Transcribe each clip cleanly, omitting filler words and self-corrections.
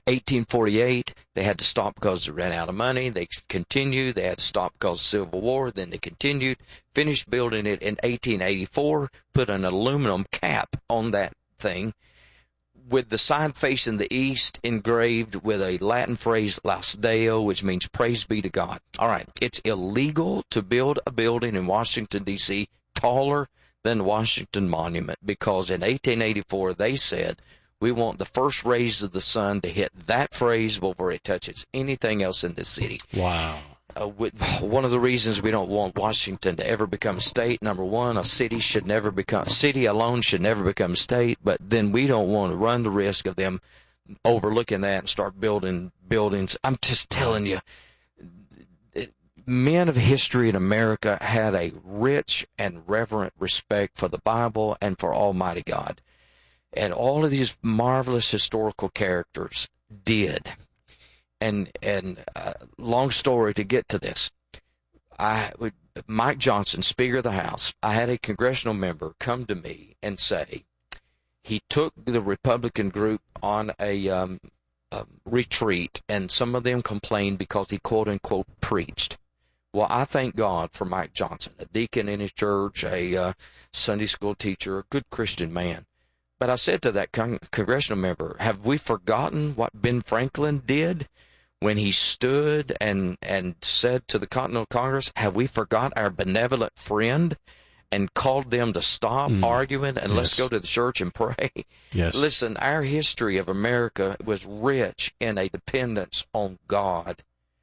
1848, they had to stop because they ran out of money. They continued. They had to stop because of Civil War. Then they continued, finished building it in 1884, put an aluminum cap on that thing with the side facing the east engraved with a Latin phrase, Laus Deo, which means praise be to God. All right, it's illegal to build a building in Washington, D.C. taller than the Washington Monument because in 1884 they said, we want the first rays of the sun to hit that phrase before it touches anything else in this city. Wow. One of the reasons we don't want Washington to ever become a state, number one, a city alone should never become a state, but then we don't want to run the risk of them overlooking that and start building buildings. I'm just telling you, men of history in America had a rich and reverent respect for the Bible and for Almighty God. And all of these marvelous historical characters did. And long story to get to this. Mike Johnson, Speaker of the House, I had a congressional member come to me and say he took the Republican group on a retreat, and some of them complained because he quote-unquote preached. Well, I thank God for Mike Johnson, a deacon in his church, a Sunday school teacher, a good Christian man. But I said to that congressional member, have we forgotten what Ben Franklin did when he stood and said to the Continental Congress, have we forgot our benevolent friend, and called them to stop arguing and let's go to the church and pray? Yes. Listen, our history of America was rich in a dependence on God.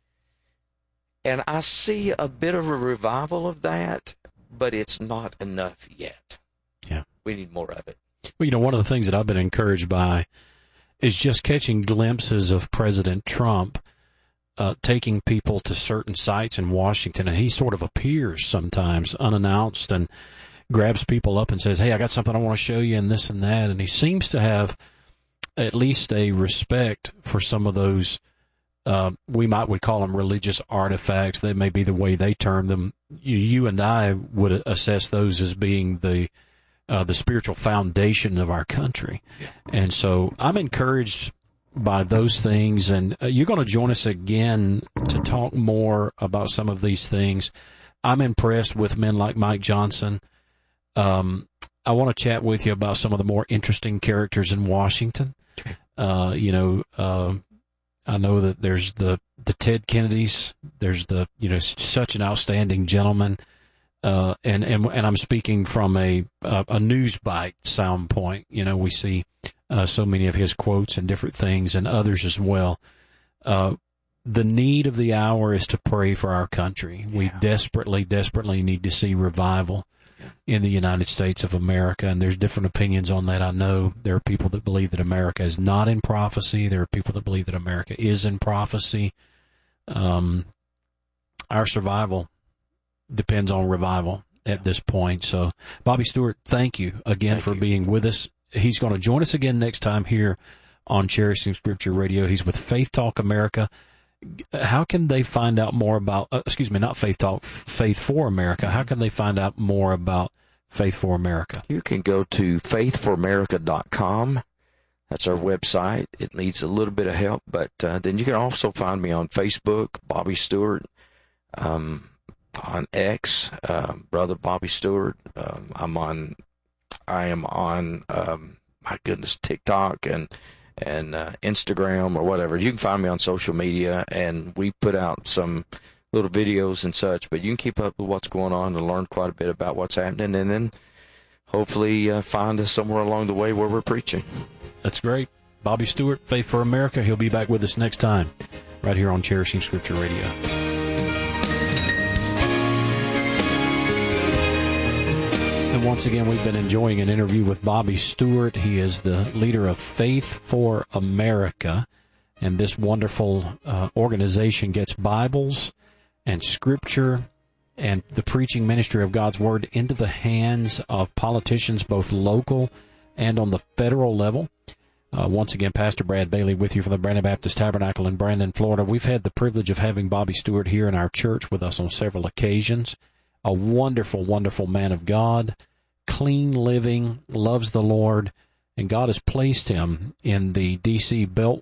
And I see a bit of a revival of that, but it's not enough yet. Yeah. We need more of it. Well, one of the things that I've been encouraged by is just catching glimpses of President Trump taking people to certain sites in Washington, and he sort of appears sometimes unannounced and grabs people up and says, hey, I got something I want to show you and this and that, and he seems to have at least a respect for some of those, we would call them religious artifacts. That may be the way they term them. You and I would assess those as being the spiritual foundation of our country. And so I'm encouraged by those things. And you're going to join us again to talk more about some of these things. I'm impressed with men like Mike Johnson. I want to chat with you about some of the more interesting characters in Washington. I know that there's the Ted Kennedys. There's such an outstanding gentleman. And I'm speaking from a news bite sound point. We see so many of his quotes and different things, and others as well. The need of the hour is to pray for our country. We desperately, desperately need to see revival in the United States of America, and there's different opinions on that. I know there are people that believe that America is not in prophecy. There are people that believe that America is in prophecy. Our survival depends on revival at this point. So, Bobby Stewart, thank you again for being with us. He's going to join us again next time here on Cherishing Scripture Radio. He's with Faith Talk America. How can they find out more about, not Faith Talk, Faith for America. How can they find out more about Faith for America? You can go to faithforamerica.com. That's our website. It needs a little bit of help, but then you can also find me on Facebook, Bobby Stewart, on X, Brother Bobby Stewart. I am on TikTok and Instagram or whatever. You can find me on social media, and we put out some little videos and such, but you can keep up with what's going on and learn quite a bit about what's happening, and then hopefully find us somewhere along the way where we're preaching. That's great. Bobby Stewart, Faith for America. He'll be back with us next time right here on Cherishing Scripture Radio. And once again, we've been enjoying an interview with Bobby Stewart. He is the leader of Faith for America, and this wonderful organization gets Bibles and Scripture and the preaching ministry of God's Word into the hands of politicians, both local and on the federal level. Once again, Pastor Brad Bailey with you from the Brandon Baptist Tabernacle in Brandon, Florida. We've had the privilege of having Bobby Stewart here in our church with us on several occasions. A wonderful, wonderful man of God, clean living, loves the Lord, and God has placed him in the D.C.